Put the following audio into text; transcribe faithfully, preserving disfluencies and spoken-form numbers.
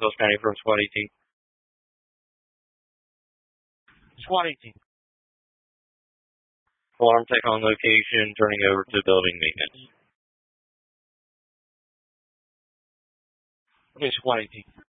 Hills County from SWAT eighteen. SWAT eighteen. Alarm tech on location, turning over to building maintenance. Okay, SWAT eighteen.